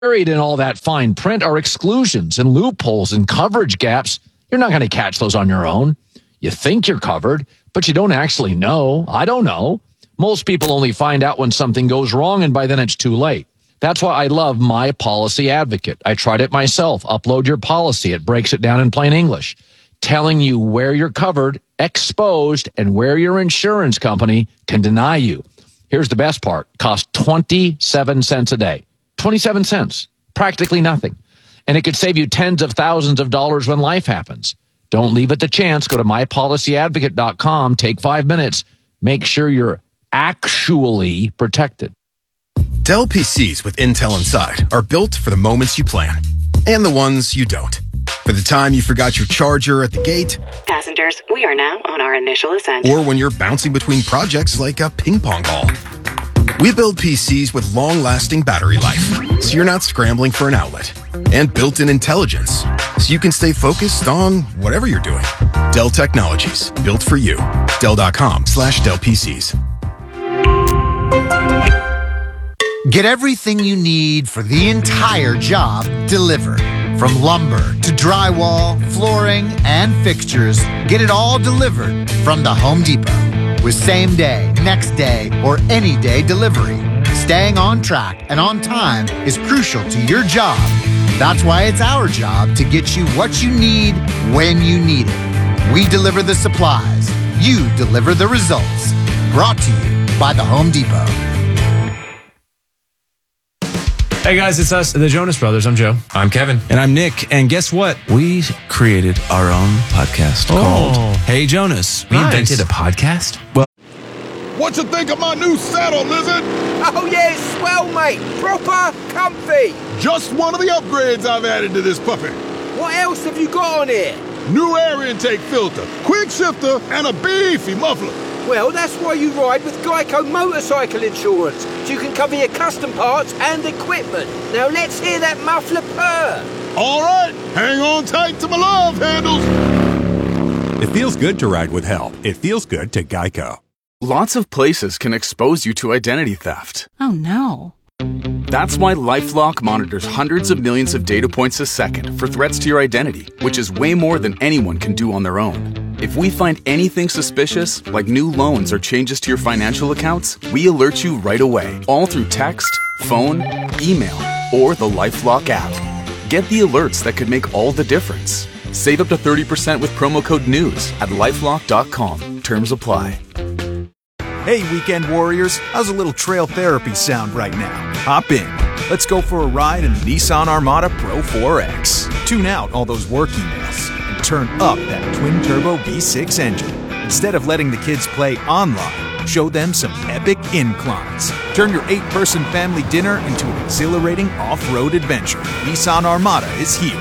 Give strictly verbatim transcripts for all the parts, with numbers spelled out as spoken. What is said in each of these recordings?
Buried in all that fine print are exclusions and loopholes and coverage gaps. You're not going to catch those on your own. You think you're covered, but you don't actually know. I don't know. Most people only find out when something goes wrong, and by then it's too late. That's why I love My Policy Advocate. I tried it myself. Upload your policy. It breaks it down in plain English, telling you where you're covered, exposed, and where your insurance company can deny you. Here's the best part. Costs twenty-seven cents a day. twenty-seven cents. Practically nothing. And it could save you tens of thousands of dollars when life happens. Don't leave it to chance. Go to my policy advocate dot com. Take five minutes. Make sure you're actually protected. Dell P Cs with Intel inside are built for the moments you plan and the ones you don't. For the time you forgot your charger at the gate. Passengers, we are now on our initial ascent. Or when you're bouncing between projects like a ping pong ball. We build P Cs with long-lasting battery life, so you're not scrambling for an outlet. And built-in intelligence, so you can stay focused on whatever you're doing. Dell Technologies, built for you. Dell.com slash Dell PCs. Get everything you need for the entire job delivered. From lumber to drywall, flooring, and fixtures, get it all delivered from the Home Depot. With same day, next day, or any day delivery. Staying on track and on time is crucial to your job. That's why it's our job to get you what you need when you need it. We deliver the supplies. You deliver the results. Brought to you by the Home Depot. Hey guys, it's us, the Jonas Brothers. I'm Joe. I'm Kevin. And I'm Nick. And guess what? We created our own podcast Oh. called Hey Jonas. We Nice. invented a podcast? Well, What you think of my new saddle, Lizard? Oh yeah, it's swell, mate. Proper comfy. Just one of the upgrades I've added to this puppy. What else have you got on here? New air intake filter, quick shifter, and a beefy muffler. Well, that's why you ride with Geico Motorcycle Insurance, so you can cover your custom parts and equipment. Now let's hear that muffler purr. All right, hang on tight to my love handles. It feels good to ride with help. It feels good to Geico. Lots of places can expose you to identity theft. Oh no. That's why LifeLock monitors hundreds of millions of data points a second for threats to your identity, which is way more than anyone can do on their own. If we find anything suspicious, like new loans or changes to your financial accounts, we alert you right away, all through text, phone, email, or the LifeLock app. Get the alerts that could make all the difference. Save up to thirty percent with promo code NEWS at lifelock dot com. Terms apply. Hey, weekend warriors, how's a little trail therapy sound right now? Hop in. Let's go for a ride in the Nissan Armada Pro four X. Tune out all those work emails and turn up that twin-turbo V six engine. Instead of letting the kids play online, show them some epic inclines. Turn your eight-person family dinner into an exhilarating off-road adventure. Nissan Armada is here.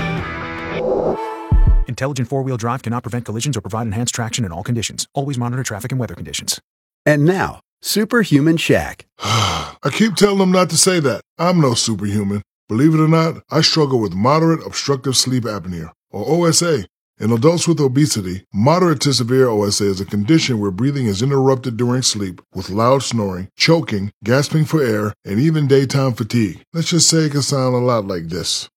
Intelligent four-wheel drive cannot prevent collisions or provide enhanced traction in all conditions. Always monitor traffic and weather conditions. And now, Superhuman Shaq. I keep telling them not to say that. I'm no superhuman. Believe it or not, I struggle with moderate obstructive sleep apnea, or O S A. In adults with obesity, moderate to severe O S A is a condition where breathing is interrupted during sleep with loud snoring, choking, gasping for air, and even daytime fatigue. Let's just say it can sound a lot like this.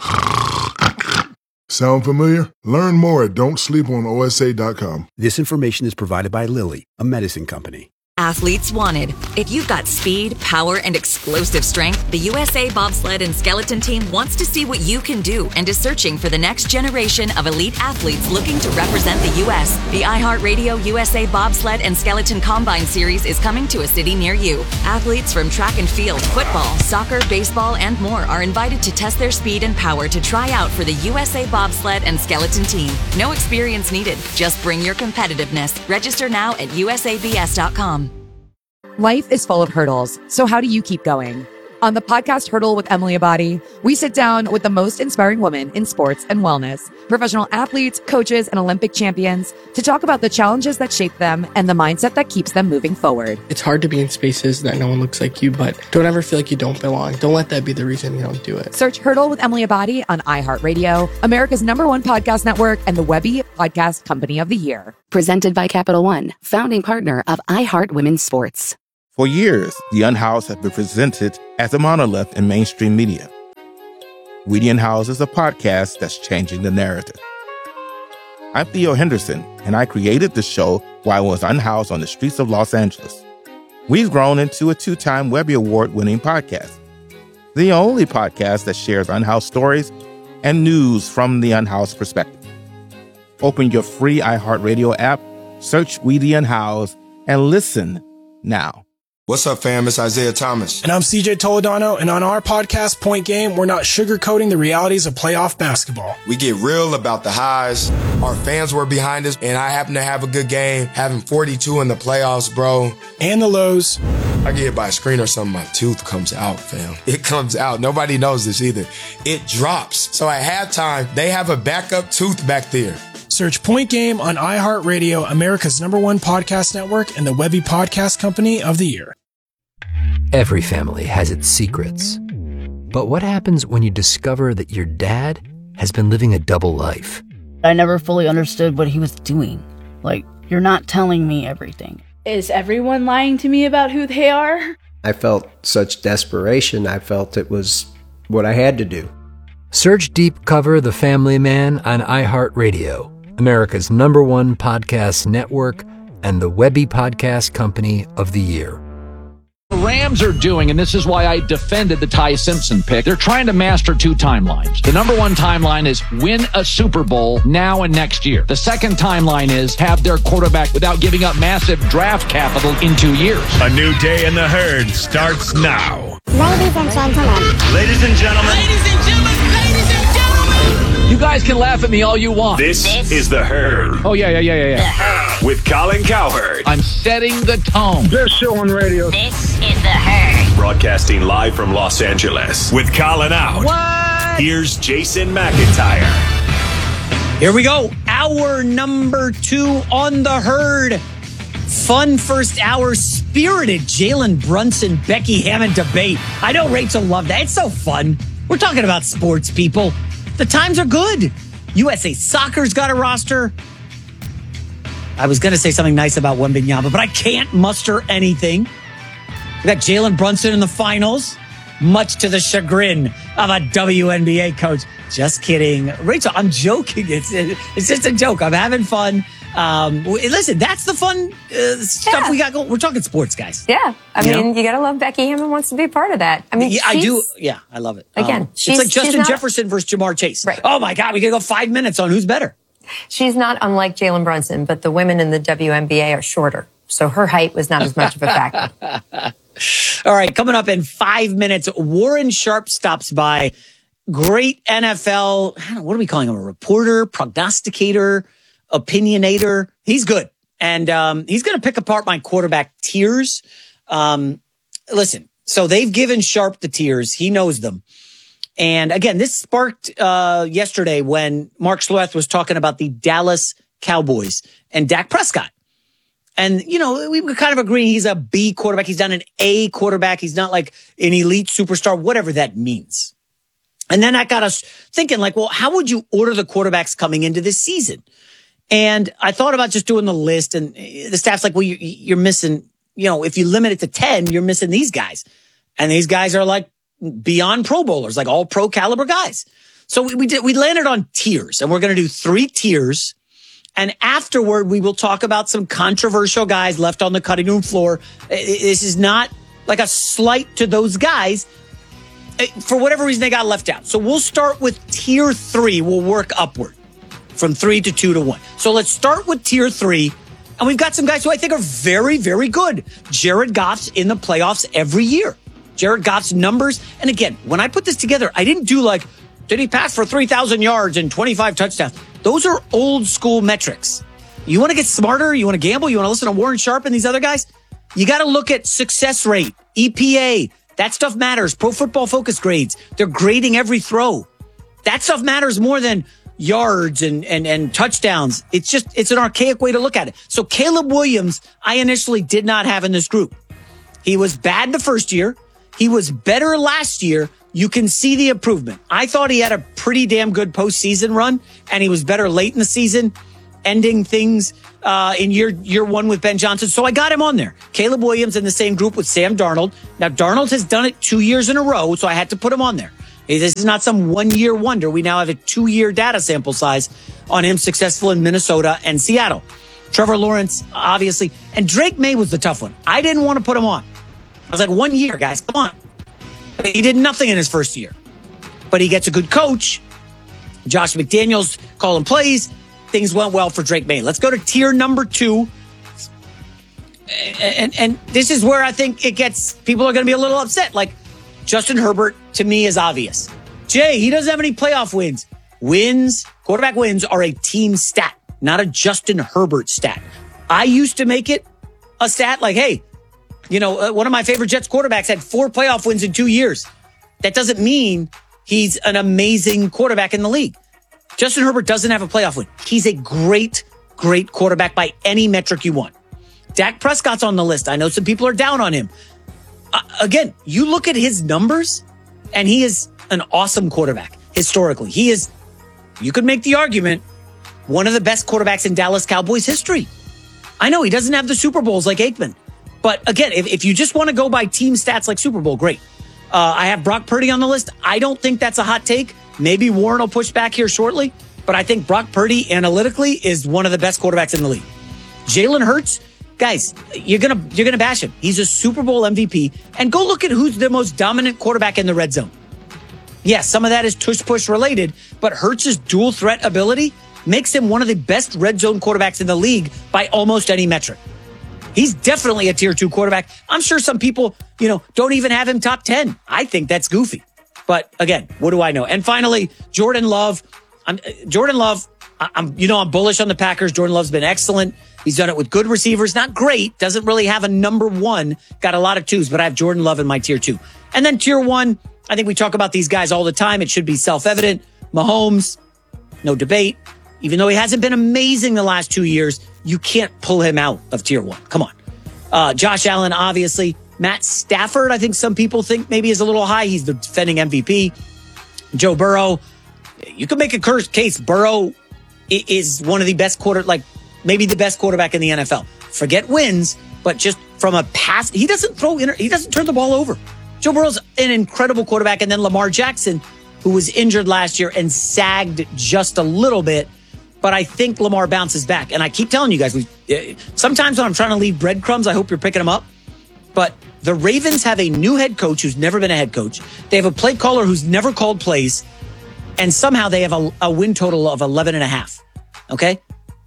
Sound familiar? Learn more at don't sleep on O S A dot com. This information is provided by Lilly, a medicine company. Athletes wanted. If you've got speed, power, and explosive strength, the U S A Bobsled and Skeleton Team wants to see what you can do and is searching for the next generation of elite athletes looking to represent the U S The iHeartRadio U S A Bobsled and Skeleton Combine Series is coming to a city near you. Athletes from track and field, football, soccer, baseball, and more are invited to test their speed and power to try out for the U S A Bobsled and Skeleton Team. No experience needed. Just bring your competitiveness. Register now at U S A B S dot com. Life is full of hurdles, so how do you keep going? On the podcast Hurdle with Emily Abadi, we sit down with the most inspiring women in sports and wellness, professional athletes, coaches, and Olympic champions to talk about the challenges that shape them and the mindset that keeps them moving forward. It's hard to be in spaces that no one looks like you, but don't ever feel like you don't belong. Don't let that be the reason you don't do it. Search Hurdle with Emily Abadi on iHeartRadio, America's number one podcast network, and the Webby Podcast Company of the Year. Presented by Capital One, founding partner of iHeart Women's Sports. For years, The Unhoused has been presented as a monolith in mainstream media. Weedy and House is a podcast that's changing the narrative. I'm Theo Henderson, and I created the show while I was unhoused on the streets of Los Angeles. We've grown into a two-time Webby Award-winning podcast, the only podcast that shares unhoused stories and news from the unhoused perspective. Open your free iHeartRadio app, search Weedy and House, and listen now. What's up, fam? It's Isaiah Thomas. And I'm C J Toledano, and on our podcast, Point Game, we're not sugarcoating the realities of playoff basketball. We get real about the highs. Our fans were behind us, and I happen to have a good game, having forty-two in the playoffs, bro. And the lows. I get hit by a screen or something, my tooth comes out, fam. It comes out. Nobody knows this either. It drops. So at halftime, they have a backup tooth back there. Search Point Game on iHeartRadio, America's number one podcast network, and the Webby Podcast Company of the Year. Every family has its secrets. But what happens when you discover that your dad has been living a double life? I never fully understood what he was doing. Like, you're not telling me everything. Is everyone lying to me about who they are? I felt such desperation. I felt it was what I had to do. Search Deep Cover The Family Man on iHeartRadio, America's number one podcast network, and the Webby Podcast Company of the Year. The Rams are doing, and this is why I defended the Ty Simpson pick, they're trying to master two timelines. The number one timeline is win a Super Bowl now and next year. The second timeline is have their quarterback without giving up massive draft capital in two years. A new day in the herd starts now. Ladies and gentlemen. Ladies and gentlemen. Ladies and gentlemen. Ladies and gentlemen. You guys can laugh at me all you want. This, this is The Herd. Oh, yeah, yeah, yeah, yeah, yeah. With Colin Cowherd. I'm setting the tone. Best show on radio. This is The Herd. Broadcasting live from Los Angeles. With Colin out. What? Here's Jason McIntyre. Here we go. Hour number two on The Herd. Fun first hour, spirited Jalen Brunson, Becky Hammond debate. I know Rachel loved that. It's so fun. We're talking about sports, people. The times are good. U S A Soccer's got a roster. I was going to say something nice about Wembanyama, but I can't muster anything. We got Jalen Brunson in the finals, much to the chagrin of a W N B A coach. Just kidding. Rachel, I'm joking. It's it's just a joke. I'm having fun. Um, listen, that's the fun uh, stuff yeah. we got going. We're talking sports, guys. Yeah. I You mean, know? you got to love Becky Hammond wants to be part of that. I mean, yeah, I do. Yeah, I love it. Again, um, she's, it's like Justin not, Jefferson versus Jamar Chase. Right. Oh my God, we could go five minutes on who's better. She's not unlike Jalen Brunson, but the women in the W N B A are shorter. So her height was not as much of a factor. All right, coming up in five minutes, Warren Sharp stops by. Great N F L, I don't know, what are we calling him? A reporter, prognosticator, opinionator. He's good. And um, he's going to pick apart my quarterback tiers. Um, listen, so they've given Sharp the tiers. He knows them. And again, this sparked uh, yesterday when Mark Schlereth was talking about the Dallas Cowboys and Dak Prescott. And, you know, we were kind of agreeing he's a B quarterback. He's not an A quarterback. He's not like an elite superstar, whatever that means. And then that got us thinking like, well, how would you order the quarterbacks coming into this season? And I thought about just doing the list, and the staff's like, well, you, you're missing, you know, if you limit it to ten, you're missing these guys. And these guys are like beyond Pro Bowlers, like all pro caliber guys. So we, we did, we landed on tiers, and we're going to do three tiers. And afterward, we will talk about some controversial guys left on the cutting room floor. This is not like a slight to those guys. For whatever reason, they got left out. So we'll start with tier three. We'll work upward from three to two to one. So let's start with tier three. And we've got some guys who I think are very, very good. Jared Goff's in the playoffs every year. Jared Goff's numbers. And again, when I put this together, I didn't do like, did he pass for three thousand yards and twenty-five touchdowns? Those are old school metrics. You want to get smarter? You want to gamble? You want to listen to Warren Sharp and these other guys? You got to look at success rate, E P A. That stuff matters. Pro Football Focus grades. They're grading every throw. That stuff matters more than yards and, and, and touchdowns. It's just, it's an archaic way to look at it. So Caleb Williams, I initially did not have in this group. He was bad the first year. He was better last year. You can see the improvement. I thought he had a pretty damn good postseason run, and he was better late in the season, ending things uh, in year year one with Ben Johnson. So I got him on there. Caleb Williams in the same group with Sam Darnold. Now, Darnold has done it two years in a row, so I had to put him on there. This is not some one-year wonder. We now have a two-year data sample size on him successful in Minnesota and Seattle. Trevor Lawrence, obviously. And Drake May was the tough one. I didn't want to put him on. I was like, one year, guys, come on. He did nothing in his first year. But he gets a good coach. Josh McDaniels calling plays. Things went well for Drake May. Let's go to tier number two. And, and this is where I think it gets, people are going to be a little upset. Like, Justin Herbert, to me, is obvious. Jay, he doesn't have any playoff wins. Wins, quarterback wins are a team stat, not a Justin Herbert stat. I used to make it a stat like, hey, you know, uh, one of my favorite Jets quarterbacks had four playoff wins in two years. That doesn't mean he's an amazing quarterback in the league. Justin Herbert doesn't have a playoff win. He's a great, great quarterback by any metric you want. Dak Prescott's on the list. I know some people are down on him. Uh, again, you look at his numbers, and he is an awesome quarterback historically. He is, you could make the argument, one of the best quarterbacks in Dallas Cowboys history. I know he doesn't have the Super Bowls like Aikman. But again, if, if you just want to go by team stats like Super Bowl, great. Uh, I have Brock Purdy on the list. I don't think that's a hot take. Maybe Warren will push back here shortly. But I think Brock Purdy analytically is one of the best quarterbacks in the league. Jalen Hurts, guys, you're gonna you're gonna bash him. He's a Super Bowl M V P. And go look at who's the most dominant quarterback in the red zone. Yes, some of that is tush push related, but Hurts' dual threat ability makes him one of the best red zone quarterbacks in the league by almost any metric. He's definitely a tier two quarterback. I'm sure some people, you know, don't even have him top ten. I think that's goofy. But again, what do I know? And finally, Jordan Love. I'm Jordan Love. I'm, you know, I'm bullish on the Packers. Jordan Love's been excellent. He's done it with good receivers. Not great. Doesn't really have a number one. Got a lot of twos, but I have Jordan Love in my tier two. And then tier one, I think we talk about these guys all the time. It should be self-evident. Mahomes, no debate. Even though he hasn't been amazing the last two years, you can't pull him out of tier one. Come on. Uh, Josh Allen, obviously. Matt Stafford, I think some people think maybe is a little high. He's the defending M V P. Joe Burrow, you can make a curse case. Burrow is one of the best quarter, like maybe the best quarterback in the N F L. Forget wins, but just from a pass, he doesn't throw, inter- he doesn't turn the ball over. Joe Burrow's an incredible quarterback. And then Lamar Jackson, who was injured last year and sagged just a little bit. But I think Lamar bounces back. And I keep telling you guys, we sometimes when I'm trying to leave breadcrumbs, I hope you're picking them up. But the Ravens have a new head coach who's never been a head coach. They have a play caller who's never called plays. And somehow they have a, a win total of eleven and a half. Okay?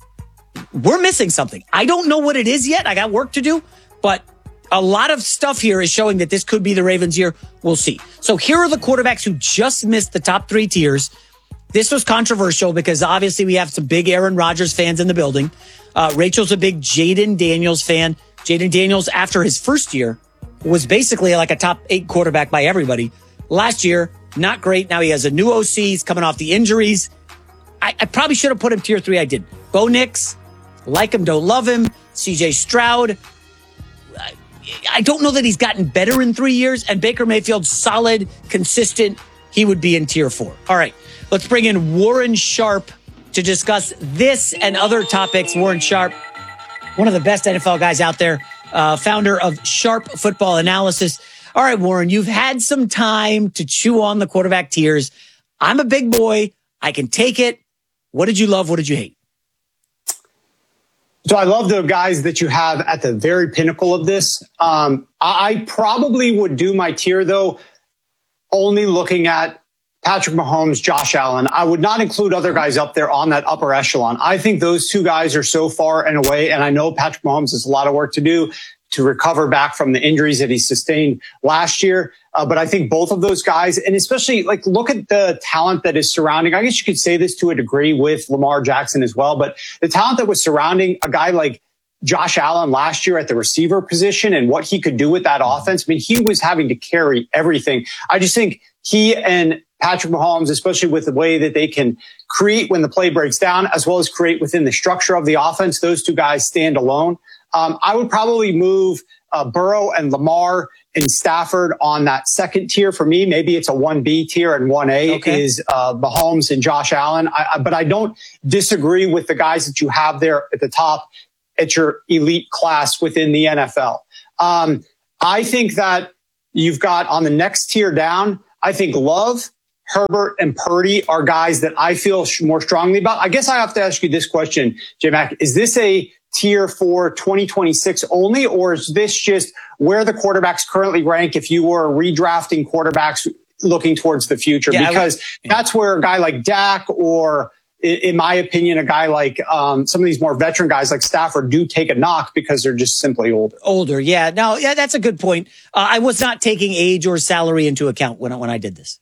We're missing something. I don't know what it is yet. I got work to do. But a lot of stuff here is showing that this could be the Ravens' year. We'll see. So here are the quarterbacks who just missed the top three tiers. This was controversial because obviously we have some big Aaron Rodgers fans in the building. Uh, Rachel's a big Jaden Daniels fan. Jaden Daniels, after his first year, was basically like a top eight quarterback by everybody. Last year, not great. Now he has a new O C. He's coming off the injuries. I, I probably should have put him tier three. I did. Bo Nix, like him, don't love him. C J Stroud. I, I don't know that he's gotten better in three years. And Baker Mayfield, solid, consistent. He would be in tier four. All right. Let's bring in Warren Sharp to discuss this and other topics. Warren Sharp, one of the best N F L guys out there, uh, founder of Sharp Football Analysis. All right, Warren, you've had some time to chew on the quarterback tiers. I'm a big boy. I can take it. What did you love? What did you hate? So I love the guys that you have at the very pinnacle of this. Um, I probably would do my tier, though, only looking at Patrick Mahomes, Josh Allen. I would not include other guys up there on that upper echelon. I think those two guys are so far and away. And I know Patrick Mahomes has a lot of work to do to recover back from the injuries that he sustained last year. Uh, but I think both of those guys, and especially like look at the talent that is surrounding, I guess you could say this to a degree with Lamar Jackson as well, but the talent that was surrounding a guy like Josh Allen last year at the receiver position and what he could do with that offense. I mean, he was having to carry everything. I just think he and Patrick Mahomes, especially with the way that they can create when the play breaks down, as well as create within the structure of the offense, those two guys stand alone. Um, I would probably move uh, Burrow and Lamar and Stafford on that second tier for me. Maybe it's a one B tier and one A okay. is uh, Mahomes and Josh Allen. I, I, but I don't disagree with the guys that you have there at the top at your elite class within the N F L. Um, I think that you've got on the next tier down, I think Love Herbert and Purdy are guys that I feel more strongly about. I guess I have to ask you this question, J-Mac. Is this a tier for twenty twenty-six only, or is this just where the quarterbacks currently rank if you were redrafting quarterbacks looking towards the future? Yeah, because would, yeah. that's where a guy like Dak or, in my opinion, a guy like um, some of these more veteran guys like Stafford do take a knock because they're just simply older. Older, yeah. No, yeah, that's a good point. Uh, I was not taking age or salary into account when I, when I did this.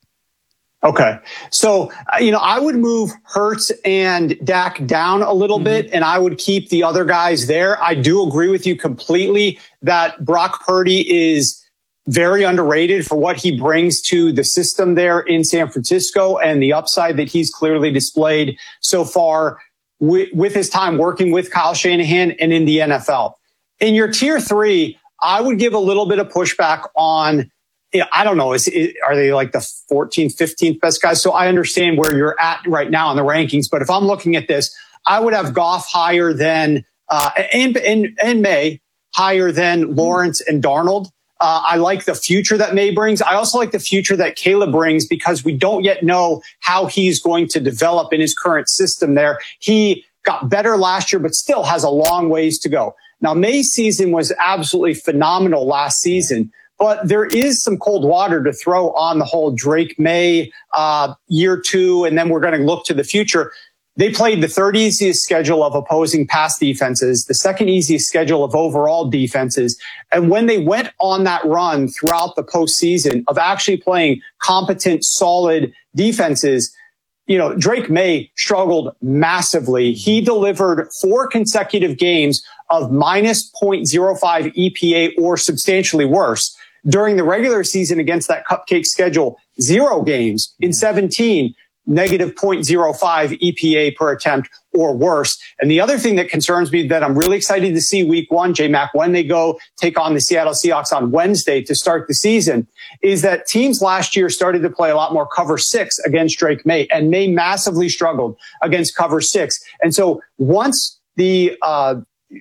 Okay. So, uh, you know, I would move Hurts and Dak down a little mm-hmm. bit, and I would keep the other guys there. I do agree with you completely that Brock Purdy is very underrated for what he brings to the system there in San Francisco and the upside that he's clearly displayed so far with, with his time working with Kyle Shanahan and in the N F L. In your tier three, I would give a little bit of pushback on, I don't know, is, is, are they like the fourteenth, fifteenth best guys? So I understand where you're at right now in the rankings. But if I'm looking at this, I would have Goff higher than, uh, and, and, and May higher than Lawrence and Darnold. Uh, I like the future that May brings. I also like the future that Caleb brings because we don't yet know how he's going to develop in his current system there. He got better last year, but still has a long ways to go. Now, May's season was absolutely phenomenal last season, but there is some cold water to throw on the whole Drake May uh, year two, and then we're going to look to the future. They played the third easiest schedule of opposing pass defenses, the second easiest schedule of overall defenses. And when they went on that run throughout the postseason of actually playing competent, solid defenses, you know, Drake May struggled massively. He delivered four consecutive games of minus zero point zero five E P A or substantially worse. During the regular season against that cupcake schedule, zero games in seventeen. Negative zero point zero five E P A per attempt or worse. And the other thing that concerns me that I'm really excited to see week one, J-Mac, when they go take on the Seattle Seahawks on Wednesday to start the season, is that teams last year started to play a lot more cover six against Drake May, and May massively struggled against cover six. And so once the uh,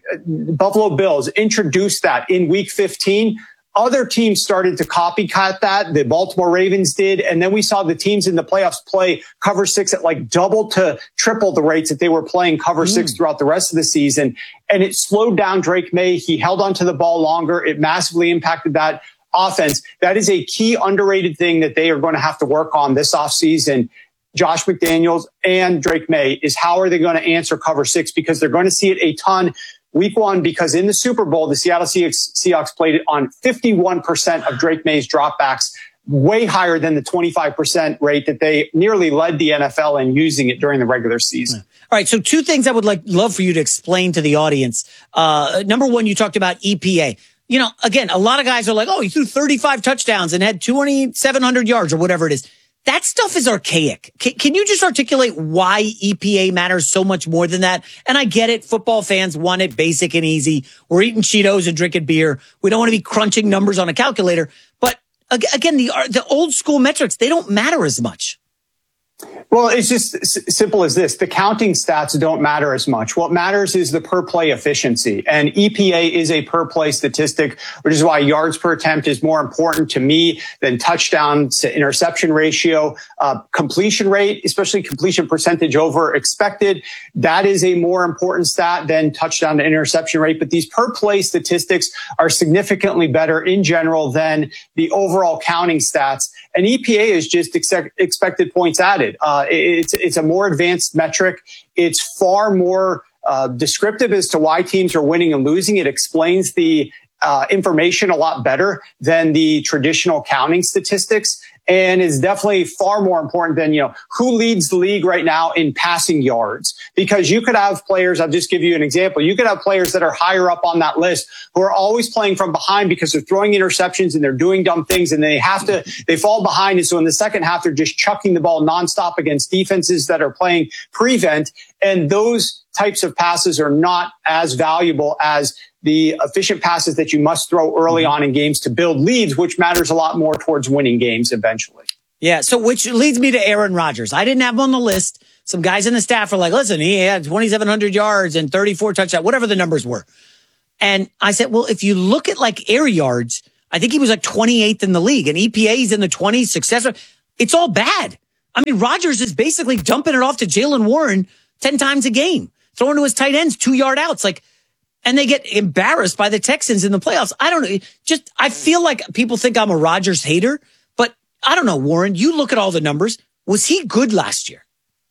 Buffalo Bills introduced that in week fifteen, other teams started to copycat that. The Baltimore Ravens did. And then we saw the teams in the playoffs play cover six at like double to triple the rates that they were playing cover mm. six throughout the rest of the season. And it slowed down Drake May. He held onto the ball longer. It massively impacted that offense. That is a key underrated thing that they are going to have to work on this offseason. Josh McDaniels and Drake May is how are they going to answer cover six? Because they're going to see it a ton week one, because in the Super Bowl, the Seattle Seahawks played on fifty-one percent of Drake May's dropbacks, way higher than the twenty-five percent rate that they nearly led the N F L in using it during the regular season. All right. So two things I would like love for you to explain to the audience. Uh, number one, you talked about E P A. You know, again, a lot of guys are like, oh, he threw thirty-five touchdowns and had twenty-seven hundred yards or whatever it is. That stuff is archaic. Can, can you just articulate why E P A matters so much more than that? And I get it. Football fans want it basic and easy. We're eating Cheetos and drinking beer. We don't want to be crunching numbers on a calculator. But again, the, the old school metrics, they don't matter as much. Well, it's just s- simple as this. The counting stats don't matter as much. What matters is the per play efficiency. And E P A is a per play statistic, which is why yards per attempt is more important to me than touchdown to interception ratio. Uh, completion rate, especially completion percentage over expected, that is a more important stat than touchdown to interception rate. But these per play statistics are significantly better in general than the overall counting stats. And E P A is just ex- expected points added. Uh, it's, it's a more advanced metric. It's far more uh, descriptive as to why teams are winning and losing. It explains the uh, information a lot better than the traditional counting statistics. And is definitely far more important than, you know, who leads the league right now in passing yards. Because you could have players, I'll just give you an example. You could have players that are higher up on that list who are always playing from behind because they're throwing interceptions and they're doing dumb things and they have to, they fall behind. And so in the second half, they're just chucking the ball nonstop against defenses that are playing prevent. And those types of passes are not as valuable as the efficient passes that you must throw early on in games to build leads, which matters a lot more towards winning games eventually. Yeah. So which leads me to Aaron Rodgers. I didn't have him on the list. Some guys in the staff are like, listen, he had twenty-seven hundred yards and thirty-four touchdowns, whatever the numbers were. And I said, well, if you look at like air yards, I think he was like twenty-eighth in the league and E P A's in the twenties, success. It's all bad. I mean, Rodgers is basically dumping it off to Jaylen Warren ten times a game, throwing to his tight ends, two yard outs. Like, and they get embarrassed by the Texans in the playoffs. I don't know. Just, I feel like people think I'm a Rodgers hater, but I don't know, Warren, you look at all the numbers. Was he good last year?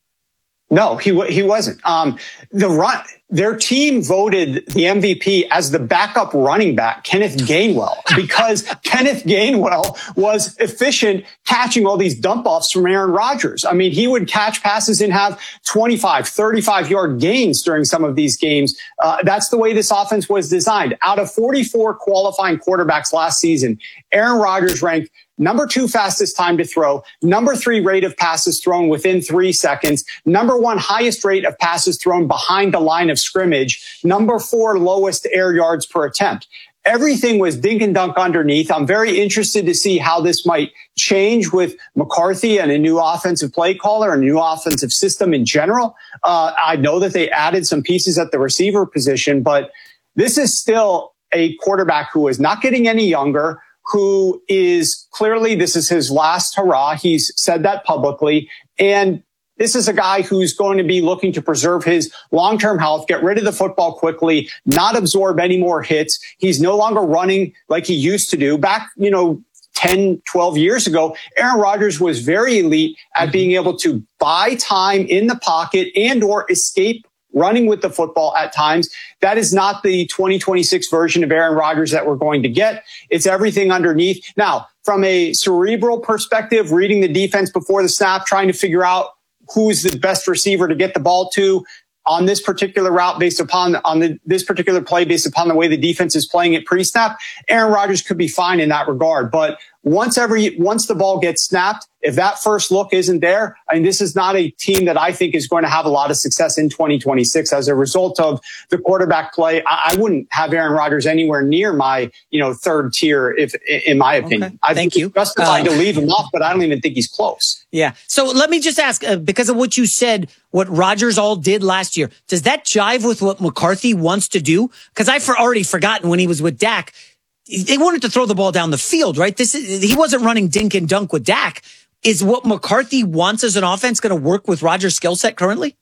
No, he he wasn't. Um, the run, their team voted the M V P as the backup running back, Kenneth Gainwell, because Kenneth Gainwell was efficient catching all these dump offs from Aaron Rodgers. I mean, he would catch passes and have twenty-five, thirty-five yard gains during some of these games. Uh, that's the way this offense was designed. Out of forty-four qualifying quarterbacks last season, Aaron Rodgers ranked number two fastest time to throw, number three rate of passes thrown within three seconds, number one highest rate of passes thrown behind the line of scrimmage, number four lowest air yards per attempt. Everything was dink and dunk underneath. I'm very interested to see how this might change with McCarthy and a new offensive play caller and a new offensive system in general. Uh, I know that they added some pieces at the receiver position, but this is still a quarterback who is not getting any younger, who is clearly, this is his last hurrah. He's said that publicly. And this is a guy who's going to be looking to preserve his long-term health, get rid of the football quickly, not absorb any more hits. He's no longer running like he used to do. Back, you know, ten, twelve years ago, Aaron Rodgers was very elite at being able to buy time in the pocket and or escape running with the football at times. That is not the twenty twenty-six version of Aaron Rodgers that we're going to get. It's everything underneath. Now, from a cerebral perspective, reading the defense before the snap, trying to figure out who's the best receiver to get the ball to on this particular route based upon on the, this particular play based upon the way the defense is playing it pre-snap, Aaron Rodgers could be fine in that regard. But once every once the ball gets snapped, if that first look isn't there, I mean, this is not a team that I think is going to have a lot of success in twenty twenty-six as a result of the quarterback play. I, I wouldn't have Aaron Rodgers anywhere near my, you know, third tier, if in my opinion. Okay. I Thank think you. it's justified Uh, to leave him off, but I don't even think he's close. Yeah. So let me just ask, uh, because of what you said, what Rodgers all did last year, does that jive with what McCarthy wants to do? Because I've for already forgotten when he was with Dak. They wanted to throw the ball down the field, right? This is, he wasn't running dink and dunk with Dak. Is what McCarthy wants as an offense going to work with Rodgers' skill set currently?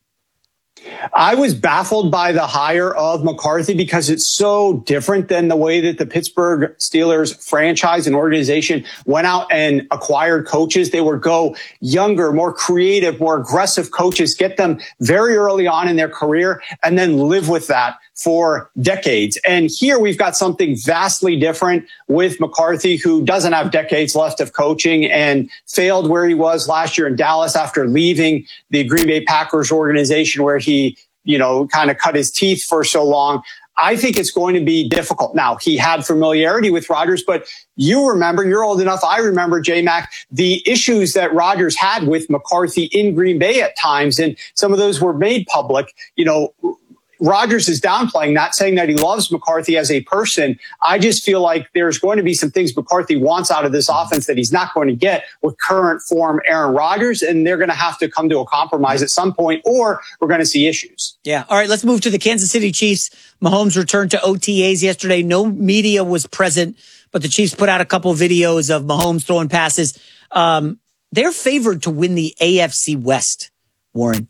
I was baffled by the hire of McCarthy because it's so different than the way that the Pittsburgh Steelers franchise and organization went out and acquired coaches. They would go younger, more creative, more aggressive coaches, get them very early on in their career, and then live with that for decades. And here we've got something vastly different with McCarthy, who doesn't have decades left of coaching and failed where he was last year in Dallas after leaving the Green Bay Packers organization where he, you know, kind of cut his teeth for so long. I think it's going to be difficult. Now, he had familiarity with Rodgers, but you remember, you're old enough, I remember, J-Mac, the issues that Rodgers had with McCarthy in Green Bay at times, and some of those were made public. You know, Rodgers is downplaying, not saying that he loves McCarthy as a person. I just feel like there's going to be some things McCarthy wants out of this offense that he's not going to get with current form Aaron Rodgers, and they're going to have to come to a compromise at some point, or we're going to see issues. Yeah. All right, let's move to the Kansas City Chiefs. Mahomes returned to O T As yesterday. No media was present, but the Chiefs put out a couple of videos of Mahomes throwing passes. Um, they're favored to win the A F C West, Warren.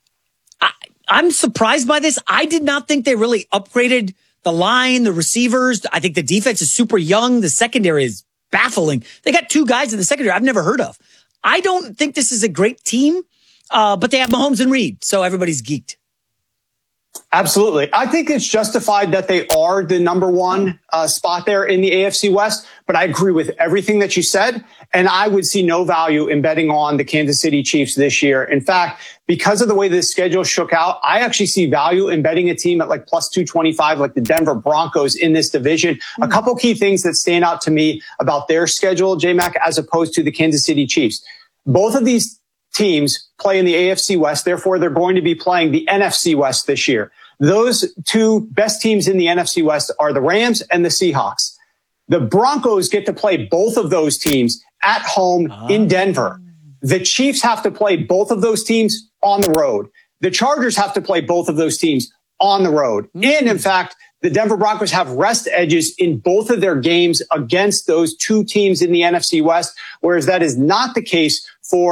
I'm surprised by this. I did not think they really upgraded the line, the receivers. I think the defense is super young. The secondary is baffling. They got two guys in the secondary I've never heard of. I don't think this is a great team, uh, but they have Mahomes and Reed, so everybody's geeked. Absolutely. I think it's justified that they are the number one uh, spot there in the A F C West, but I agree with everything that you said. And I would see no value in betting on the Kansas City Chiefs this year. In fact, because of the way the schedule shook out, I actually see value in betting a team at like plus two twenty-five, like the Denver Broncos in this division. Mm-hmm. A couple key things that stand out to me about their schedule, J-Mac, as opposed to the Kansas City Chiefs. Both of these teams play in the A F C West. Therefore, they're going to be playing the N F C West this year. Those two best teams in the N F C West are the Rams and the Seahawks. The Broncos get to play both of those teams at home oh. in Denver. The Chiefs have to play both of those teams on the road. The Chargers have to play both of those teams on the road. Mm-hmm. And in fact, the Denver Broncos have rest edges in both of their games against those two teams in the N F C West, whereas that is not the case for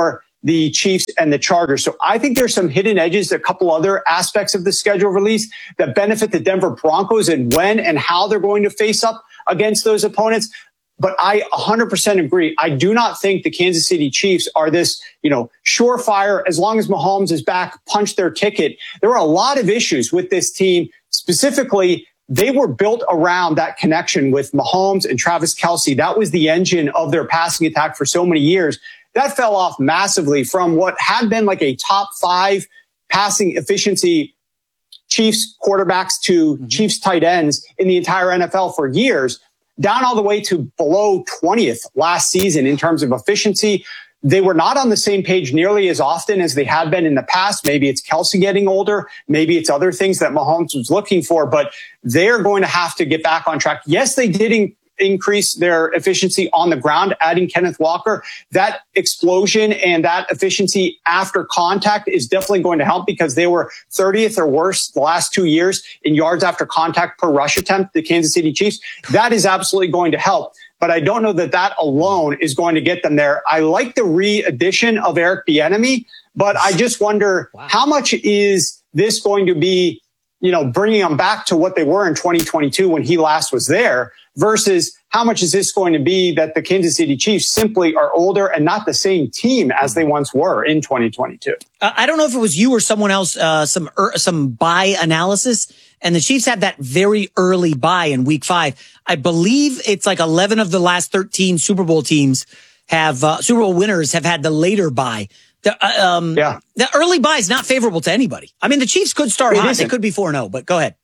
the Chiefs and the Chargers. So I think there's some hidden edges, a couple other aspects of the schedule release that benefit the Denver Broncos and when and how they're going to face up against those opponents. But I one hundred percent agree. I do not think the Kansas City Chiefs are this, you know, surefire, as long as Mahomes is back, punch their ticket. There are a lot of issues with this team. Specifically, they were built around that connection with Mahomes and Travis Kelce. That was the engine of their passing attack for so many years. That fell off massively from what had been like a top five passing efficiency Chiefs quarterbacks to mm-hmm. Chiefs tight ends in the entire N F L for years, down all the way to below twentieth last season in terms of efficiency. They were not on the same page nearly as often as they had been in the past. Maybe it's Kelce getting older. Maybe it's other things that Mahomes was looking for, but they're going to have to get back on track. Yes, they did in- increase their efficiency on the ground, adding Kenneth Walker. That explosion and that efficiency after contact is definitely going to help because they were thirtieth or worse the last two years in yards after contact per rush attempt, the Kansas City Chiefs. That is absolutely going to help. But I don't know that that alone is going to get them there. I like the re-addition of Eric Bieniemy, but I just wonder wow. how much is this going to be, you know, bringing them back to what they were in twenty twenty-two when he last was there versus how much is this going to be that the Kansas City Chiefs simply are older and not the same team as they once were in twenty twenty-two. Uh, I don't know if it was you or someone else, uh, some, er, some buy analysis, and the Chiefs had that very early buy in week five. I believe it's like eleven of the last thirteen Super Bowl teams have, uh, Super Bowl winners have had the later buy. The, uh, um, yeah. the early buy is not favorable to anybody. I mean, the Chiefs could start it hot. Isn't. They could be four and oh, but go ahead.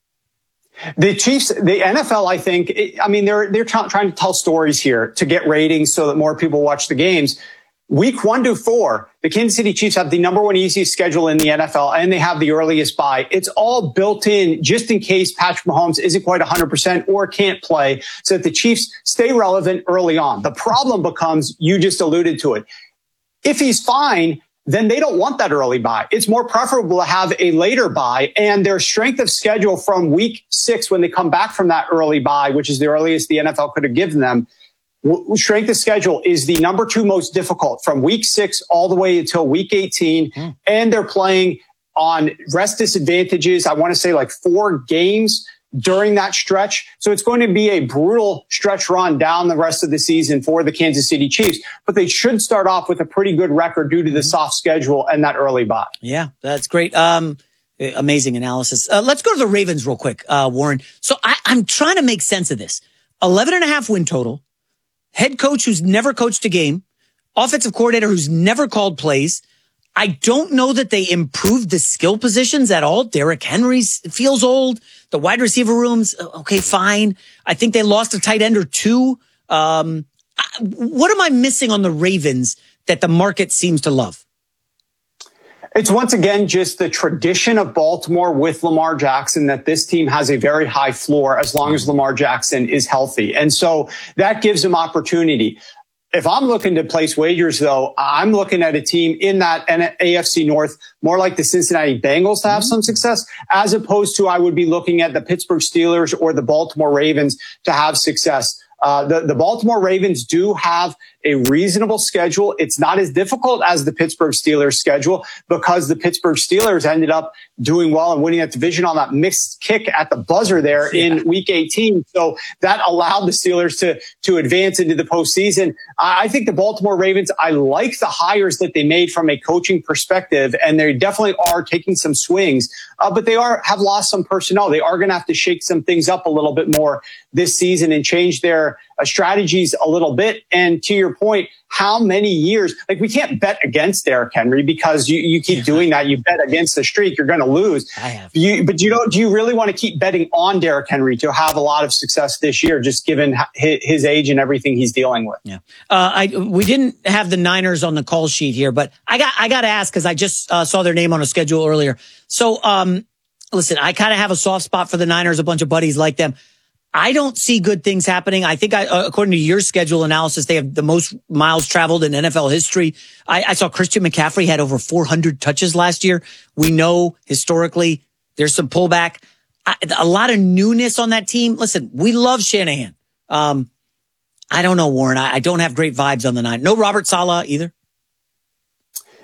The Chiefs, the N F L, I think, I mean, they're, they're t- trying to tell stories here to get ratings so that more people watch the games. Week one to four, the Kansas City Chiefs have the number one easiest schedule in the N F L, and they have the earliest bye. It's all built in just in case Patrick Mahomes isn't quite one hundred percent or can't play, so that the Chiefs stay relevant early on. The problem becomes, you just alluded to it. If he's fine, then they don't want that early bye. It's more preferable to have a later bye, and their strength of schedule from week six when they come back from that early bye, which is the earliest the N F L could have given them, strength of schedule is the number two most difficult from week six all the way until week eighteen. Mm. And they're playing on rest disadvantages. I want to say like four games during that stretch. So it's going to be a brutal stretch run down the rest of the season for the Kansas City Chiefs, but they should start off with a pretty good record due to the soft schedule and that early bye. Yeah, that's great. Um, amazing analysis. Uh, let's go to the Ravens real quick, uh, Warren. So I, I'm trying to make sense of this. eleven and a half win total. Head coach who's never coached a game, offensive coordinator who's never called plays. I don't know that they improved the skill positions at all. Derrick Henry feels old. The wide receiver rooms, okay, fine. I think they lost a tight end or two. Um, what am I missing on the Ravens that the market seems to love? It's once again just the tradition of Baltimore with Lamar Jackson that this team has a very high floor as long as Lamar Jackson is healthy. And so that gives them opportunity. If I'm looking to place wagers, though, I'm looking at a team in that A F C North, more like the Cincinnati Bengals to have some success, as opposed to I would be looking at the Pittsburgh Steelers or the Baltimore Ravens to have success. Uh, the, the Baltimore Ravens do have a reasonable schedule. It's not as difficult as the Pittsburgh Steelers schedule because the Pittsburgh Steelers ended up doing well and winning that division on that mixed kick at the buzzer there yeah. in week eighteen. So that allowed the Steelers to, to advance into the postseason. I think the Baltimore Ravens, I like the hires that they made from a coaching perspective, and they definitely are taking some swings, uh, but they are have lost some personnel. They are going to have to shake some things up a little bit more this season and change their uh, strategies a little bit. And to your point, how many years, like we can't bet against Derrick Henry because you, you keep doing that. You bet against the streak, you're going to lose. I have. You, but you don't, do you really want to keep betting on Derrick Henry to have a lot of success this year, just given his age and everything he's dealing with? Yeah. Uh, I, we didn't have the Niners on the call sheet here, but I got, I got to ask because I just uh, saw their name on a schedule earlier. So, um, listen, I kind of have a soft spot for the Niners. A bunch of buddies like them. I don't see good things happening. I think, I, uh, according to your schedule analysis, they have the most miles traveled in N F L history. I, I saw Christian McCaffrey had over four hundred touches last year. We know historically there's some pullback. I, a lot of newness on that team. Listen, we love Shanahan. Um, I don't know, Warren. I, I don't have great vibes on the nine. No Robert Saleh either.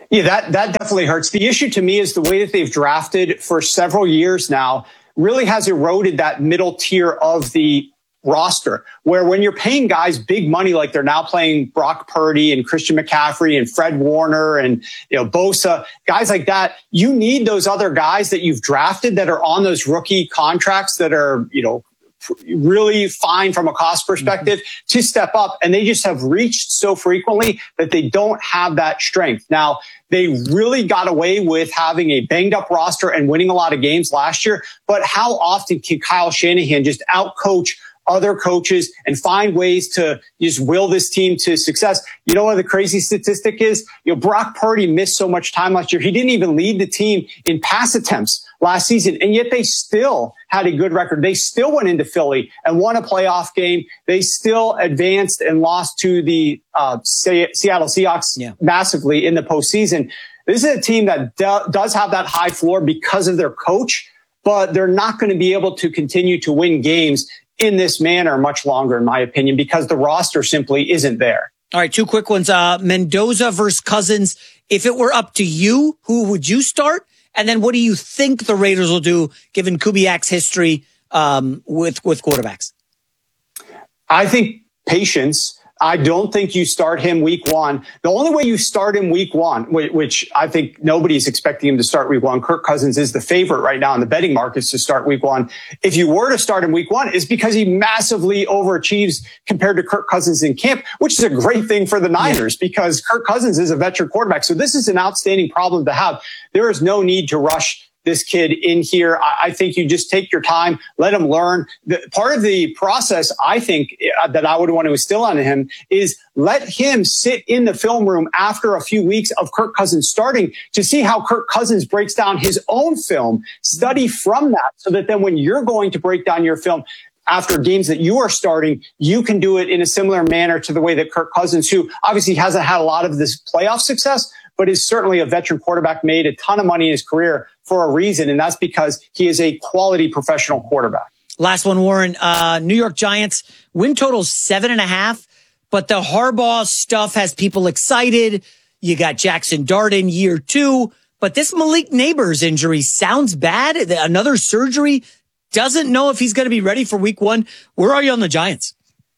Yeah, that, that definitely hurts. The issue to me is the way that they've drafted for several years now really has eroded that middle tier of the roster, where when you're paying guys big money, like they're now playing Brock Purdy and Christian McCaffrey and Fred Warner and, you know, Bosa, guys like that, you need those other guys that you've drafted that are on those rookie contracts that are, you know, really fine from a cost perspective mm-hmm. to step up. And they just have reached so frequently that they don't have that strength. Now, they really got away with having a banged up roster and winning a lot of games last year. But how often can Kyle Shanahan just outcoach other coaches and find ways to just will this team to success? You know what the crazy statistic is? You know, Brock Purdy missed so much time last year. He didn't even lead the team in pass attempts last season. And yet they still had a good record. They still went into Philly and won a playoff game. They still advanced and lost to the uh, Seattle Seahawks yeah. massively in the postseason. This is a team that do- does have that high floor because of their coach, but they're not going to be able to continue to win games in this manner much longer, in my opinion, because the roster simply isn't there. All right, two quick ones. Uh, Mendoza versus Cousins. If it were up to you, who would you start? And then what do you think the Raiders will do, given Kubiak's history um, with, with quarterbacks? I think patience. I don't think you start him week one. The only way you start him week one, which I think nobody's expecting him to start week one, Kirk Cousins is the favorite right now in the betting markets to start week one. If you were to start him week one, is because he massively overachieves compared to Kirk Cousins in camp, which is a great thing for the Niners yeah. because Kirk Cousins is a veteran quarterback. So this is an outstanding problem to have. There is no need to rush this kid in here. I think you just take your time, let him learn. The, part of the process, I think, uh, that I would want to instill on him is let him sit in the film room after a few weeks of Kirk Cousins starting to see how Kirk Cousins breaks down his own film, study from that so that then when you're going to break down your film after games that you are starting, you can do it in a similar manner to the way that Kirk Cousins, who obviously hasn't had a lot of this playoff success, but is certainly a veteran quarterback, made a ton of money in his career for a reason, and that's because he is a quality professional quarterback. Last one, Warren. Uh, New York Giants, win total seven and a half, but the Harbaugh stuff has people excited. You got Jackson Dart in year two, but this Malik Neighbors injury sounds bad. Another surgery. Doesn't know if he's going to be ready for week one. Where are you on the Giants?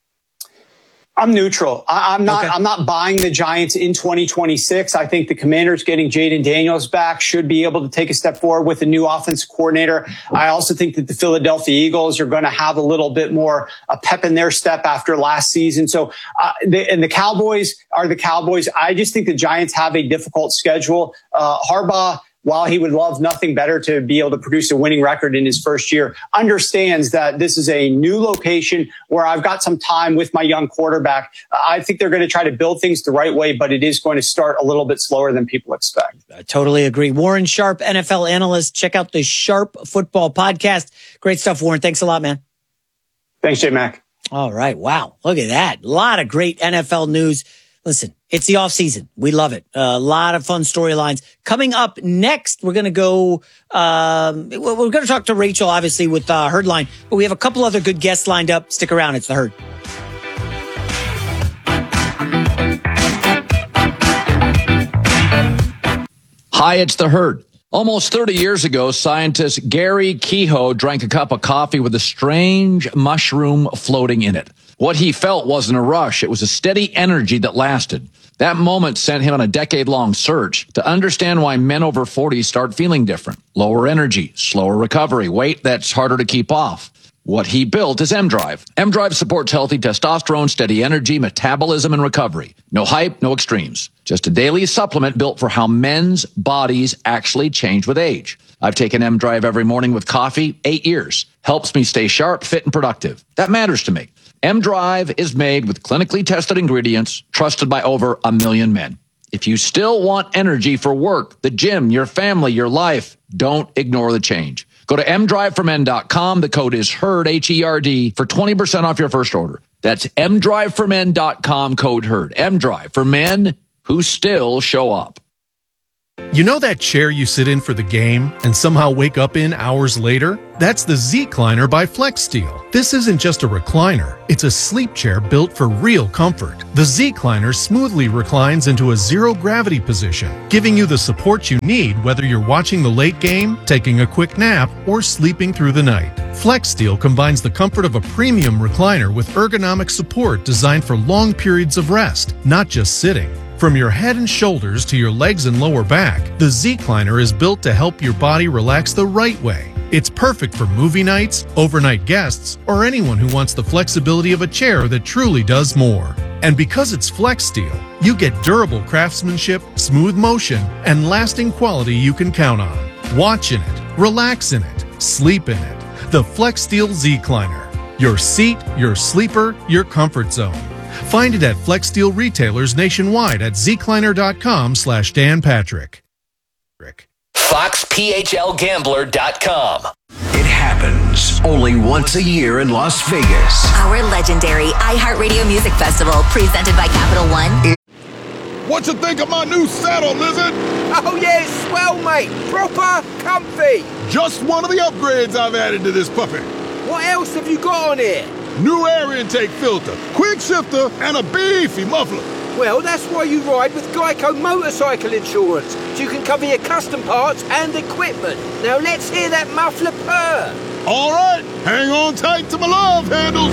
I'm neutral. I, I'm not. Okay. I'm not buying the Giants in twenty twenty-six. I think the Commanders getting Jaden Daniels back should be able to take a step forward with a new offensive coordinator. I also think that the Philadelphia Eagles are going to have a little bit more a pep in their step after last season. So, uh, the, and the Cowboys are the Cowboys. I just think the Giants have a difficult schedule. Uh, Harbaugh, while he would love nothing better to be able to produce a winning record in his first year, understands that this is a new location where I've got some time with my young quarterback. I think they're going to try to build things the right way, but it is going to start a little bit slower than people expect. I totally agree. Warren Sharp, N F L analyst. Check out the Sharp Football Podcast. Great stuff, Warren. Thanks a lot, man. Thanks, J Mac. All right. Wow. Look at that. A lot of great N F L news. Listen, it's the off season. We love it. A lot of fun storylines coming up next. We're going to go, um, we're going to talk to Rachel, obviously, with uh, Herdline, but we have a couple other good guests lined up. Stick around. It's the Herd. Hi, it's the Herd. Almost thirty years ago, scientist Gary Kehoe drank a cup of coffee with a strange mushroom floating in it. What he felt wasn't a rush. It was a steady energy that lasted. That moment sent him on a decade-long search to understand why men over forty start feeling different. Lower energy, slower recovery, weight that's harder to keep off. What he built is M-Drive. M-Drive supports healthy testosterone, steady energy, metabolism, and recovery. No hype, no extremes. Just a daily supplement built for how men's bodies actually change with age. I've taken M-Drive every morning with coffee, eight years. Helps me stay sharp, fit, and productive. That matters to me. M-Drive is made with clinically tested ingredients, trusted by over a million men. If you still want energy for work, the gym, your family, your life, don't ignore the change. Go to m drive for men dot com. The code is HERD, H E R D, for twenty percent off your first order. That's m drive for men dot com, code HERD. M-Drive for men who still show up. You know that chair you sit in for the game and somehow wake up in hours later? That's the Z-Cliner by FlexSteel. This isn't just a recliner. It's a sleep chair built for real comfort. The Z-Cliner smoothly reclines into a zero-gravity position, giving you the support you need whether you're watching the late game, taking a quick nap, or sleeping through the night. FlexSteel combines the comfort of a premium recliner with ergonomic support designed for long periods of rest, not just sitting. From your head and shoulders to your legs and lower back, the Z-Cliner is built to help your body relax the right way. It's perfect for movie nights, overnight guests, or anyone who wants the flexibility of a chair that truly does more. And because it's FlexSteel, you get durable craftsmanship, smooth motion, and lasting quality you can count on. Watch in it, relax in it, sleep in it. The FlexSteel Z-Cliner. Your seat, your sleeper, your comfort zone. Find it at FlexSteel retailers nationwide at zcliner.com slash Dan Patrick. Fox P H L Gambler dot com. It happens only once a year in Las Vegas. Our legendary iHeartRadio Music Festival, presented by Capital One. What you think of my new saddle, Lizard? Oh yeah, it's swell, mate. Proper comfy. Just one of the upgrades I've added to this puppy. What else have you got on here? New air intake filter, quick shifter, and a beefy muffler. Well, that's why you ride with Geico Motorcycle Insurance, so you can cover your custom parts and equipment. Now let's hear that muffler purr. All right, hang on tight to my love handles.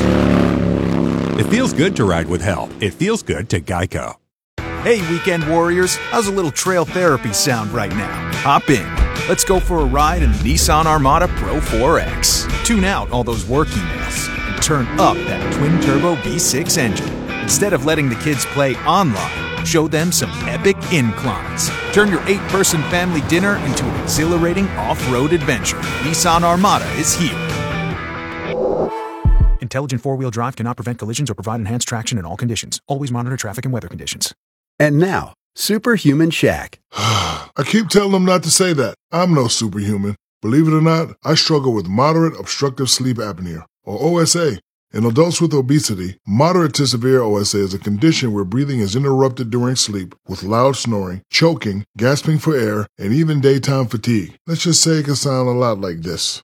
It feels good to ride with help. It feels good to Geico. Hey, weekend warriors, how's a little trail therapy sound right now? Hop in. Let's go for a ride in the Nissan Armada Pro four X. Tune out all those work emails and turn up that twin-turbo V six engine. Instead of letting the kids play online, show them some epic inclines. Turn your eight-person family dinner into an exhilarating off-road adventure. Nissan Armada is here. Intelligent four-wheel drive cannot prevent collisions or provide enhanced traction in all conditions. Always monitor traffic and weather conditions. And now, Superhuman Shaq. I keep telling them not to say that. I'm no superhuman. Believe it or not, I struggle with moderate obstructive sleep apnea, or O S A. In adults with obesity, moderate to severe O S A is a condition where breathing is interrupted during sleep with loud snoring, choking, gasping for air, and even daytime fatigue. Let's just say it can sound a lot like this.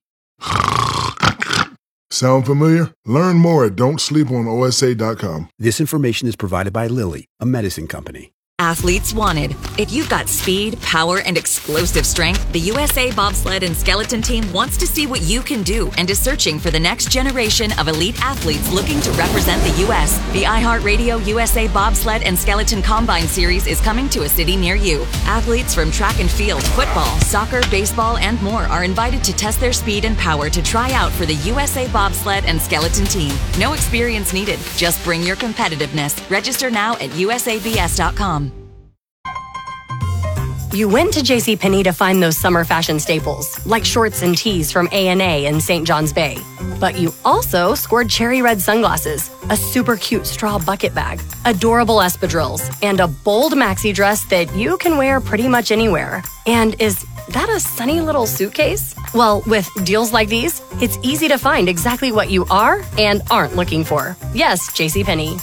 Sound familiar? Learn more at don't sleep on O S A dot com. This information is provided by Lilly, a medicine company. Athletes wanted. If you've got speed, power, and explosive strength, the U S A Bobsled and Skeleton Team wants to see what you can do and is searching for the next generation of elite athletes looking to represent the U S. The iHeartRadio U S A Bobsled and Skeleton Combine Series is coming to a city near you. Athletes from track and field, football, soccer, baseball, and more are invited to test their speed and power to try out for the U S A Bobsled and Skeleton Team. No experience needed. Just bring your competitiveness. Register now at U S A B S dot com. You went to JCPenney to find those summer fashion staples, like shorts and tees from A and A in Saint John's Bay. But you also scored cherry red sunglasses, a super cute straw bucket bag, adorable espadrilles, and a bold maxi dress that you can wear pretty much anywhere. And is that a sunny little suitcase? Well, with deals like these, it's easy to find exactly what you are and aren't looking for. Yes, JCPenney.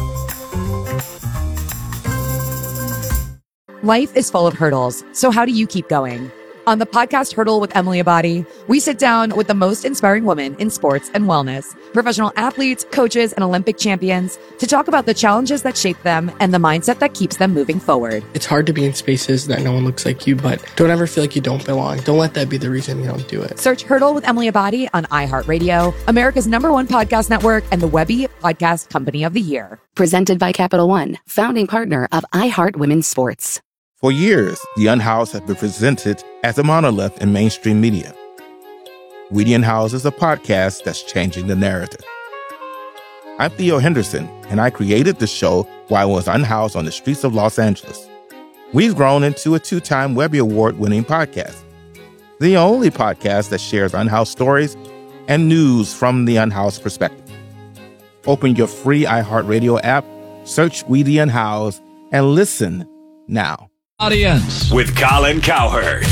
Life is full of hurdles, so how do you keep going? On the podcast Hurdle with Emily Abadi, we sit down with the most inspiring women in sports and wellness, professional athletes, coaches, and Olympic champions to talk about the challenges that shape them and the mindset that keeps them moving forward. It's hard to be in spaces that no one looks like you, but don't ever feel like you don't belong. Don't let that be the reason you don't do it. Search Hurdle with Emily Abadi on iHeartRadio, America's number one podcast network, and the Webby Podcast Company of the Year. Presented by Capital One, founding partner of iHeart Women's Sports. For years, The Unhoused has been presented as a monolith in mainstream media. We the Unhoused is a podcast that's changing the narrative. I'm Theo Henderson, and I created the show while I was unhoused on the streets of Los Angeles. We've grown into a two-time Webby Award-winning podcast, the only podcast that shares unhoused stories and news from the unhoused perspective. Open your free iHeartRadio app, search We the Unhoused, and listen now. Audience with Colin Cowherd.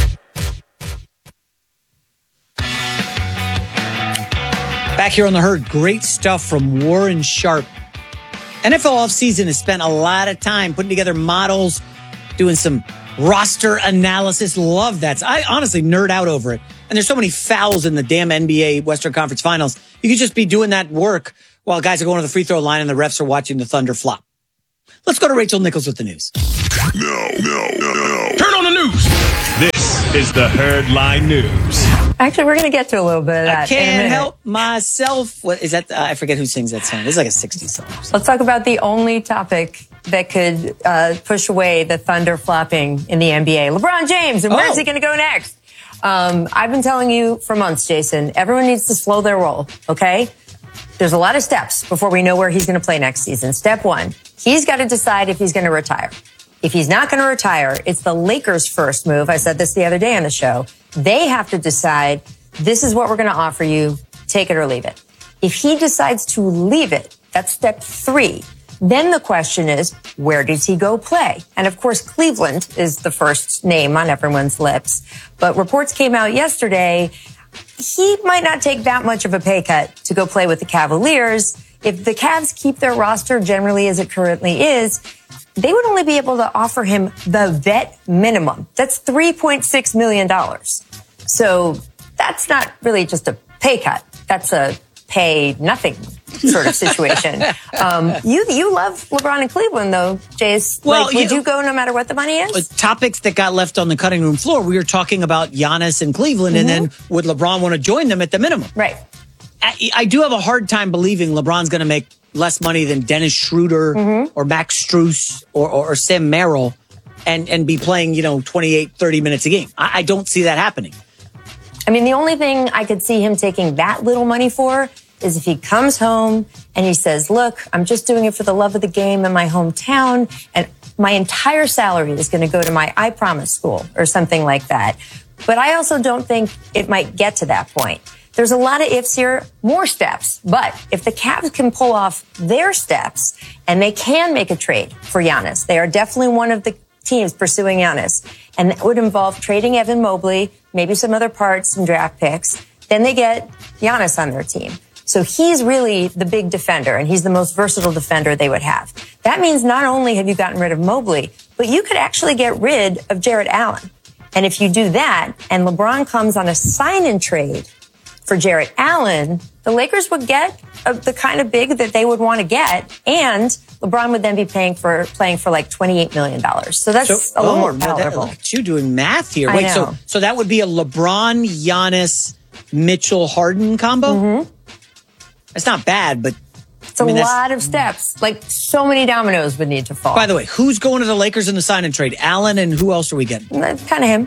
Back here on the Herd, great stuff from Warren Sharp. N F L offseason has spent a lot of time putting together models, doing some roster analysis. Love that. I honestly nerd out over it. And there's so many fouls in the damn N B A Western Conference Finals. You could just be doing that work while guys are going to the free throw line and the refs are watching the Thunder flop. Let's go to Rachel Nichols with the news. No, no, no, no. Turn on the news. This is the Herdline News. Actually, we're going to get to a little bit of that. I can't help myself. What is that? Uh, I forget who sings that song. It's like a sixties song. Let's talk about the only topic that could uh, push away the Thunder flopping in the N B A. LeBron James, and where's Oh. he going to go next? Um, I've been telling you for months, Jason, everyone needs to slow their roll, okay? There's a lot of steps before we know where he's going to play next season. Step one, he's got to decide if he's going to retire. If he's not going to retire, it's the Lakers' first move. I said this the other day on the show. They have to decide, this is what we're going to offer you. Take it or leave it. If he decides to leave it, that's step three. Then the question is, where does he go play? And of course, Cleveland is the first name on everyone's lips. But reports came out yesterday, he might not take that much of a pay cut to go play with the Cavaliers. If the Cavs keep their roster generally as it currently is, they would only be able to offer him the vet minimum. That's three point six million dollars. So that's not really just a pay cut. That's a pay nothing sort of situation. um, you you love LeBron in Cleveland, though, Jace. Well, like, would you- you you go no matter what the money is? Topics that got left on the cutting room floor. We were talking about Giannis in Cleveland, and then would LeBron want to join them at the minimum? Right. I, I do have a hard time believing LeBron's going to make less money than Dennis Schroeder or Max Strus or, or, or Sam Merrill and, and be playing, you know, twenty-eight, thirty minutes a game. I, I don't see that happening. I mean, the only thing I could see him taking that little money for is if he comes home and he says, look, I'm just doing it for the love of the game in my hometown, and my entire salary is going to go to my I Promise school or something like that. But I also don't think it might get to that point. There's a lot of ifs here, more steps. But if the Cavs can pull off their steps and they can make a trade for Giannis, they are definitely one of the teams pursuing Giannis. And that would involve trading Evan Mobley, maybe some other parts, some draft picks. Then they get Giannis on their team. So he's really the big defender, and he's the most versatile defender they would have. That means not only have you gotten rid of Mobley, but you could actually get rid of Jarrett Allen. And if you do that, and LeBron comes on a sign-and trade for Jarrett Allen, the Lakers would get a, the kind of big that they would want to get, and LeBron would then be paying for playing for like twenty-eight million dollars. So that's So- a little oh, more no, that- palatable. Look at you doing math here. I Wait, know. so so that would be a LeBron, Giannis, Mitchell, Harden combo? Mm-hmm. It's not bad, but It's a lot of steps. Like, so many dominoes would need to fall. By the way, who's going to the Lakers in the sign and trade? Allen, and who else are we getting? That's kind of him,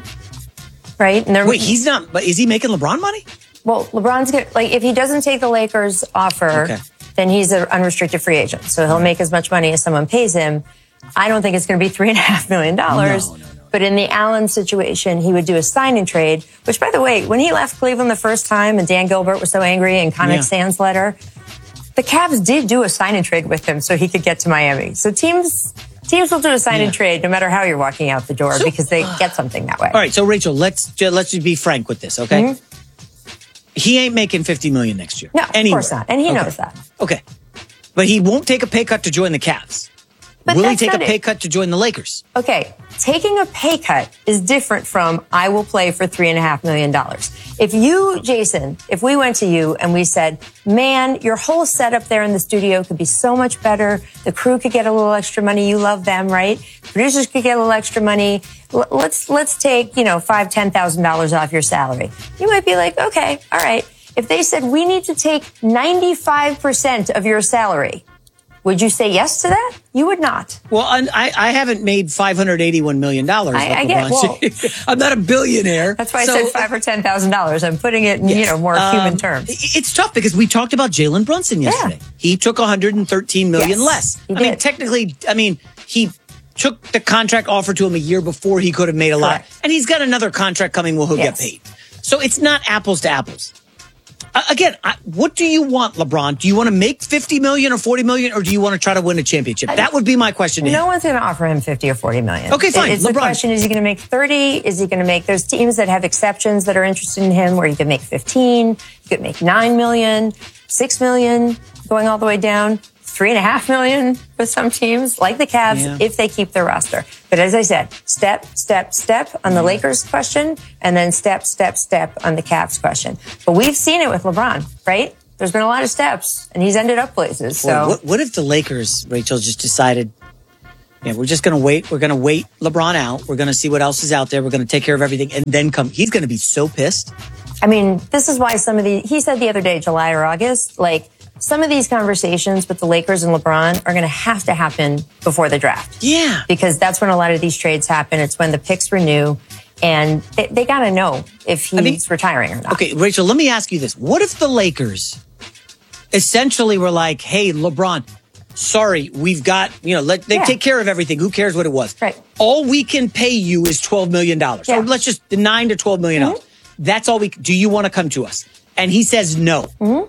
right? And they're, Wait, he's not, but is he making LeBron money? Well, LeBron's going to, like, if he doesn't take the Lakers offer, Okay. then he's an unrestricted free agent. So he'll make as much money as someone pays him. I don't think it's going to be three and a half million dollars. No, no, no. But in the Allen situation, he would do a sign and trade, which, by the way, when he left Cleveland the first time and Dan Gilbert was so angry in Comic Yeah. Sans letter, the Cavs did do a sign and trade with him so he could get to Miami. So teams teams will do a sign and trade no matter how you're walking out the door because they get something that way. All right, so Rachel, let's ju- let's just be frank with this, okay? Mm-hmm. He ain't making fifty million next year. No, Anywhere. of course not. And he Okay. knows that. Okay. But he won't take a pay cut to join the Cavs. But Will he that's take a not pay it. cut to join the Lakers? Okay, taking a pay cut is different from I will play for three and a half million dollars. If you, Jason, if we went to you and we said, man, your whole setup there in the studio could be so much better. The crew could get a little extra money. You love them, right? Producers could get a little extra money. L- let's let's take, you know, five, ten thousand dollars off your salary. You might be like, okay, all right. If they said we need to take ninety-five percent of your salary, would you say yes to that? You would not. Well, I, I haven't made five hundred eighty-one million dollars. I- I get- well- I'm not a billionaire. That's why I So- said five or ten thousand dollars. I'm putting it in, you Yes. know, more Um, human terms. It's tough because we talked about Jalen Brunson yesterday. He took one hundred thirteen million Yes, less. he I mean, did. technically, I mean, he took the contract offered to him a year before he could have made a lot. Correct. And he's got another contract coming where he'll Yes. get paid. So it's not apples to apples. Uh, again, I, what do you want, LeBron? Do you want to make fifty million or forty million, or do you want to try to win a championship? That would be my question to No him. one's going to offer him fifty or forty million. Okay, fine. It's the LeBron. question, is he going to make thirty? Is he going to make, there's teams that have exceptions that are interested in him where you could make fifteen, you could make nine million, six million, going all the way down. three and a half million with some teams, like the Cavs, Yeah. if they keep their roster. But as I said, step, step, step on the Lakers question, and then step, step, step on the Cavs question. But we've seen it with LeBron, right? There's been a lot of steps, and he's ended up places. So Boy, what, what if the Lakers, Rachel, just decided, yeah, we're just going to wait. We're going to wait LeBron out. We're going to see what else is out there. We're going to take care of everything, and then come. He's going to be so pissed. I mean, this is why some of the, he said the other day, July or August, like some of these conversations with the Lakers and LeBron are going to have to happen before the draft. Yeah. Because that's when a lot of these trades happen. It's when the picks renew, and they, they got to know if he's I mean, retiring or not. Okay, Rachel, let me ask you this. What if the Lakers essentially were like, hey, LeBron, sorry, we've got, you know, let they Yeah. take care of everything. Who cares what it was? Right. All we can pay you is twelve million dollars. Yeah. So let's just nine to twelve million dollars. Mm-hmm. That's all we, do you want to come to us? And he says no. Mm-hmm.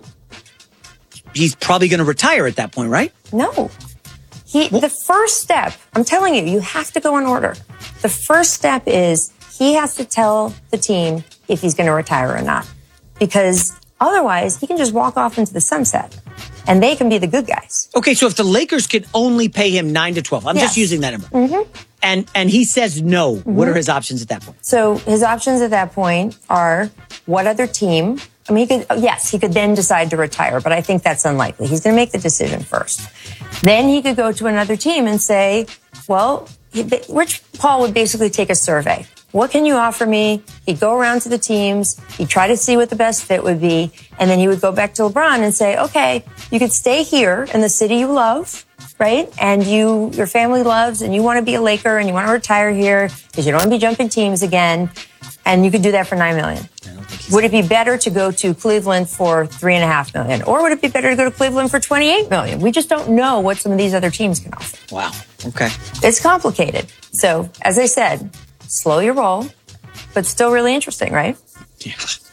He's probably going to retire at that point, right? No. He, the first step, I'm telling you, you have to go in order. The first step is he has to tell the team if he's going to retire or not. Because otherwise, he can just walk off into the sunset and they can be the good guys. Okay, so if the Lakers could only pay him nine to twelve, I'm Yes. just using that number. Mm-hmm. And and he says no, what are his options at that point? So his options at that point are what other team? I mean, he could, yes, he could then decide to retire, but I think that's unlikely. He's going to make the decision first. Then he could go to another team and say, well, he, Rich Paul would basically take a survey. What can you offer me? He'd go around to the teams. He'd try to see what the best fit would be. And then he would go back to LeBron and say, okay, you could stay here in the city you love, right? And you, your family loves, and you want to be a Laker and you want to retire here because you don't want to be jumping teams again. And you could do that for nine million. Would it be better to go to Cleveland for three and a half million? Or would it be better to go to Cleveland for twenty-eight million? We just don't know what some of these other teams can offer. Wow. Okay. It's complicated. So, as I said, slow your roll, but still really interesting, right? Yeah.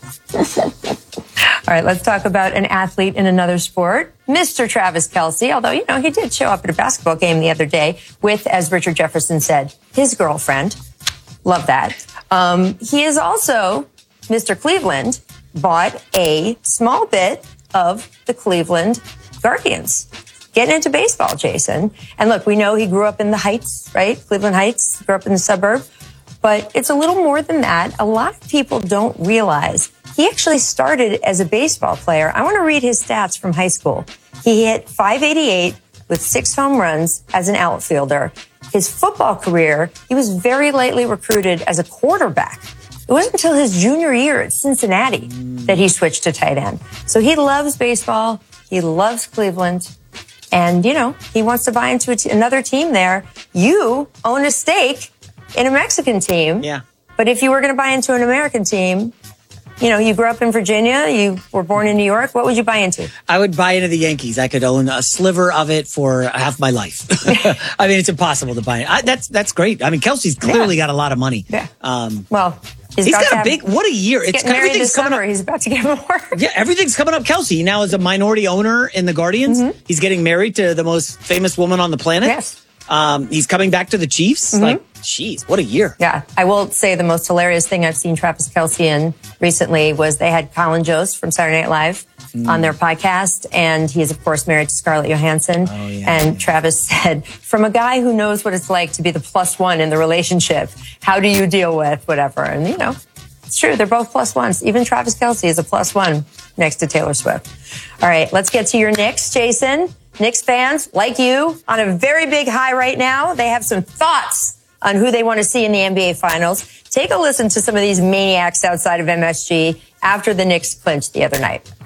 All right, let's talk about an athlete in another sport, Mister Travis Kelce. Although, you know, he did show up at a basketball game the other day with, as Richard Jefferson said, his girlfriend. Love that. Um, he is also, Mister Cleveland, bought a small bit of the Cleveland Guardians. Getting into baseball, Jason. And look, we know he grew up in the Heights, right? Cleveland Heights, grew up in the suburb. But it's a little more than that. A lot of people don't realize he actually started as a baseball player. I want to read his stats from high school. He hit five eighty-eight with six home runs as an outfielder. His football career, he was very lightly recruited as a quarterback. It wasn't until his junior year at Cincinnati that he switched to tight end. So he loves baseball. He loves Cleveland. And, you know, he wants to buy into a t- another team there. You own a stake in a Mexican team. Yeah. But if you were going to buy into an American team, you know, you grew up in Virginia, you were born in New York, what would you buy into? I would buy into the Yankees. I could own a sliver of it for half my life. I mean, it's impossible to buy it. I, that's that's great. I mean, Kelsey's clearly yeah. got a lot of money. Yeah. Um, well, he's, he's got a have, big, what a year. He's it's getting married everything's this coming summer. up. He's about to get more. Yeah, everything's coming up. Kelsey now is a minority owner in the Guardians. Mm-hmm. He's getting married to the most famous woman on the planet. Yes. Um, he's coming back to the Chiefs. Mm-hmm. Like, jeez, what a year. Yeah. I will say the most hilarious thing I've seen Travis Kelce in recently was they had Colin Jost from Saturday Night Live mm. on their podcast. And he is, of course, married to Scarlett Johansson. Oh, yeah. And Travis said, from a guy who knows what it's like to be the plus one in the relationship, how do you deal with whatever? And, you know, it's true. They're both plus ones. Even Travis Kelce is a plus one next to Taylor Swift. All right, let's get to your Knicks, Jason. Knicks fans, like you, on a very big high right now. They have some thoughts on who they want to see in the N B A Finals. Take a listen to some of these maniacs outside of M S G after the Knicks clinched the other night.